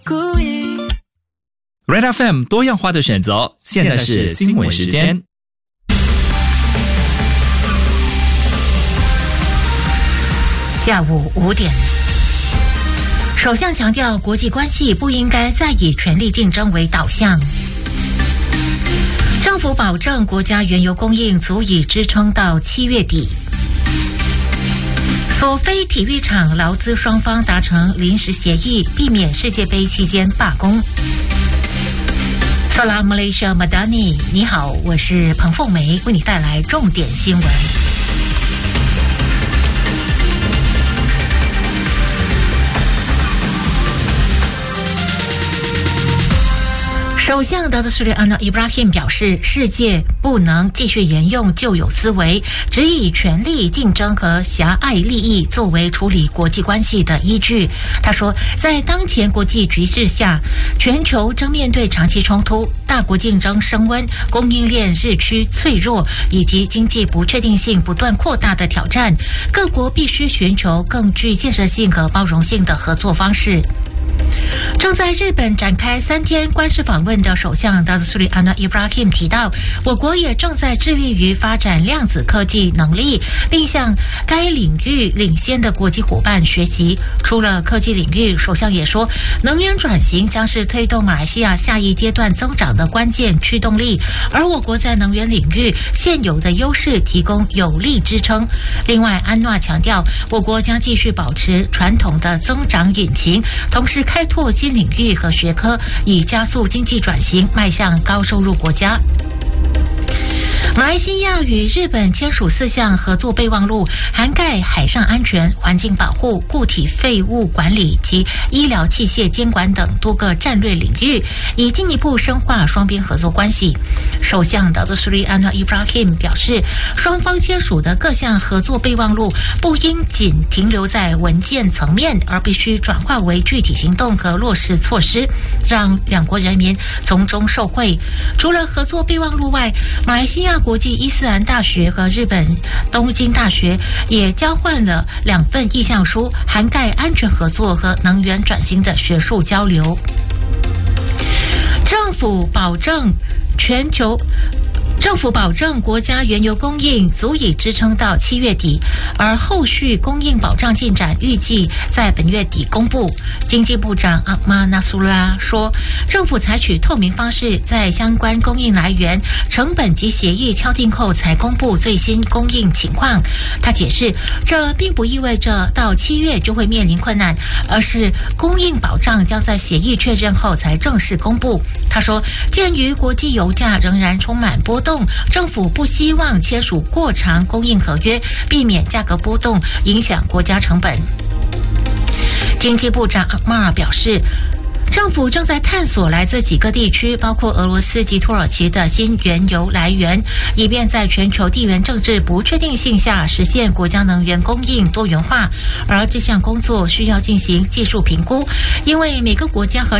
Red FM 多样化的选择，现在是新闻时间。 下午5点，首相强调国际关系不应该再以权力竞争为导向。政府保证国家原油供应足以支撑到7月底。索菲体育场劳资双方达成临时协议，避免世界杯期间罢工。Salam Malaysia Madani， 你好，我是彭凤梅，为你带来重点新闻。首相达特斯里安诺伊布拉辛表示，世界不能继续沿用旧有思维，只以权力竞争和狭隘利益作为处理国际关系的依据。他说，在当前国际局势下，全球正面对长期冲突、大国竞争升温、供应链日趋脆弱以及经济不确定性不断扩大的挑战，各国必须寻求更具建设性和包容性的合作方式。正在日本展开3天官式访问的首相达特斯里安诺伊布拉辛提到，我国也正在致力于发展量子科技能力，并向该领域领先的国际伙伴学习。除了科技领域，首相也说，能源转型将是推动马来西亚下一阶段增长的关键驱动力，而我国在能源领域现有的优势提供有力支撑。另外，安诺强调，我国将继续保持传统的增长引擎，同时开拓新领域和学科，以加速经济转型，迈向高收入国家。马来西亚与日本签署4项合作备忘录，涵盖海上安全、环境保护、固体废物管理及医疗器械监管等多个战略领域，以进一步深化双边合作关系。首相达特斯里安诺伊布拉辛表示，双方签署的各项合作备忘录不应仅停留在文件层面，而必须转化为具体行动和落实措施，让两国人民从中受惠。除了合作备忘录外，马来西亚国际伊斯兰大学和日本东京大学也交换了2份意向书，涵盖安全合作和能源转型的学术交流。政府保证国家原油供应足以支撑到7月底，而后续供应保障进展预计在本月底公布。经济部长阿马纳苏拉说，政府采取透明方式，在相关供应来源、成本及协议敲定后才公布最新供应情况。他解释，这并不意味着到7月就会面临困难，而是供应保障将在协议确认后才正式公布。他说，鉴于国际油价仍然充满波动，政府不希望签署过长供应合约，避免价格波动影响国家成本。经济部长阿马尔表示，政府正在探索来自几个地区，包括俄罗斯及土耳其的新原油来源，以便在全球地缘政治不确定性下实现国家能源供应多元化。而这项工作需要进行技术评估，因为每个国家和